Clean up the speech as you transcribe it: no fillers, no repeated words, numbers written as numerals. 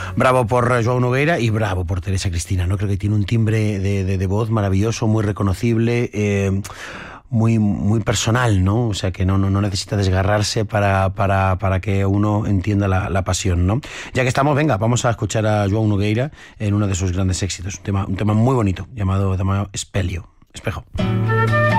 Bravo por Joao Nogueira y bravo por Teresa Cristina, ¿no? Creo que tiene un timbre de voz maravilloso, muy reconocible, muy personal, ¿no? O sea, que no necesita desgarrarse para que uno entienda la pasión, ¿no? Ya que estamos, venga, vamos a escuchar a Joao Nogueira en uno de sus grandes éxitos, un tema muy bonito, llamado Espelho, Espejo.